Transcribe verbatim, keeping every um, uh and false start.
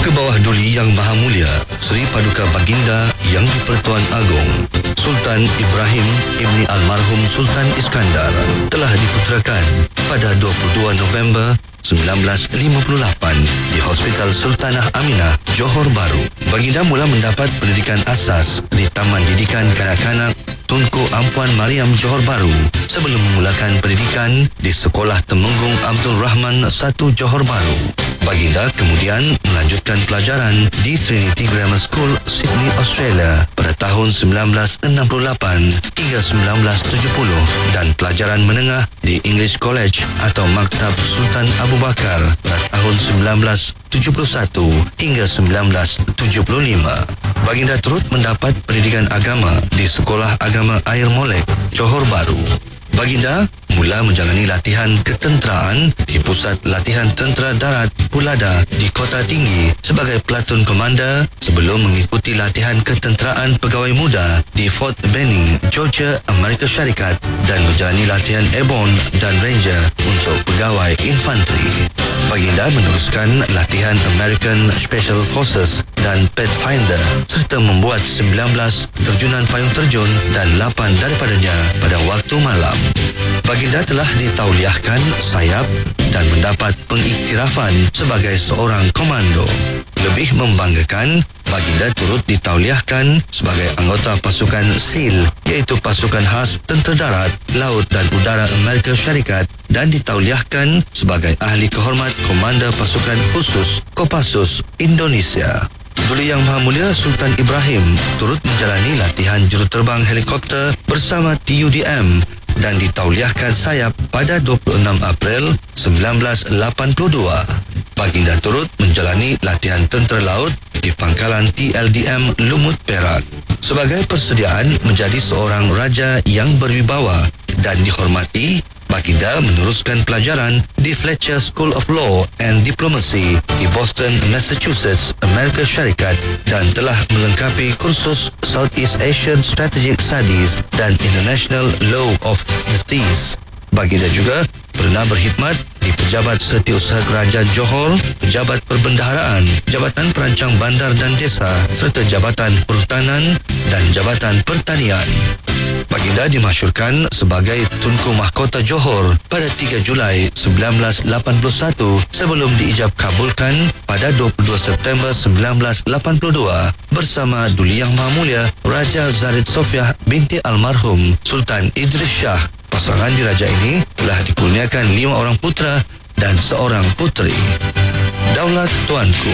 Ke bawah duli Yang Maha Mulia Seri Paduka Baginda Yang di-Pertuan Agong Sultan Ibrahim Ibni Almarhum Sultan Iskandar telah diputerakan pada dua puluh dua November sembilan belas lima puluh lapan di Hospital Sultanah Aminah, Johor Bahru. Baginda mula mendapat pendidikan asas di Taman Didikan Kanak-kanak Tunku Ampuan Mariam Johor Bahru sebelum memulakan pendidikan di Sekolah Temenggung Abdul Rahman satu Johor Bahru. Baginda kemudian melanjutkan pelajaran di Trinity Grammar School, Sydney, Australia pada tahun sembilan belas enam puluh lapan hingga sembilan belas tujuh puluh dan pelajaran menengah di English College atau Maktab Sultan Abu Bakar pada tahun sembilan belas tujuh puluh satu hingga sembilan belas tujuh puluh lima. Baginda turut mendapat pendidikan agama di Sekolah Agama Air Molek, Johor Bahru. Baginda mula menjalani latihan ketenteraan di Pusat Latihan Tentera Darat Pulada di Kota Tinggi sebagai Platoon Commander sebelum mengikuti latihan ketenteraan pegawai muda di Fort Benning, Georgia, Amerika Syarikat dan menjalani latihan Airborne dan Ranger untuk pegawai infanteri. Baginda meneruskan latihan American Special Forces dan Pathfinder serta membuat sembilan belas terjunan payung terjun dan lapan daripadanya pada waktu malam. Baginda telah ditauliahkan sayap dan mendapat pengiktirafan sebagai seorang komando. Lebih membanggakan, Baginda turut ditauliahkan sebagai anggota pasukan SEAL iaitu Pasukan Khas Tentera Darat, Laut dan Udara Amerika Syarikat dan ditauliahkan sebagai ahli kehormat Komander Pasukan Khusus Kopassus Indonesia. Duli Yang Maha Mulia Sultan Ibrahim turut menjalani latihan juruterbang helikopter bersama T U D M dan ditauliahkan sayap pada dua puluh enam April sembilan belas lapan puluh dua. Baginda turut menjalani latihan tentera laut di pangkalan T L D M Lumut Perak sebagai persediaan menjadi seorang raja yang berwibawa dan dihormati. Baginda meneruskan pelajaran di Fletcher School of Law and Diplomacy di Boston, Massachusetts, Amerika Syarikat dan telah melengkapi kursus Southeast Asian Strategic Studies dan International Law of the Seas. Baginda juga pernah berkhidmat di Pejabat Setiausaha Kerajaan Johor, Pejabat Perbendaharaan, Jabatan Perancang Bandar dan Desa serta Jabatan Perhutanan dan Jabatan Pertanian. Baginda dimasyhurkan sebagai Tunku Mahkota Johor pada tiga Julai sembilan belas lapan puluh satu sebelum diijab kabulkan pada dua puluh dua September sembilan belas lapan puluh dua bersama Duli Yang Maha Mulia Raja Zarid Sofiah binti almarhum Sultan Idris Shah. Pasangan diraja ini telah dikurniakan lima orang putera dan seorang puteri. Daulat Tuanku.